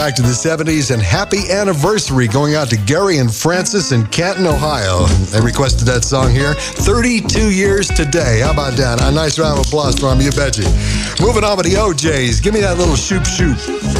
Back to the 70s, and happy anniversary going out to Gary and Francis in Canton, Ohio. They requested that song here. 32 years today. How about that? A nice round of applause from you, betcha. Moving on with the OJs. Give me that little shoop shoop.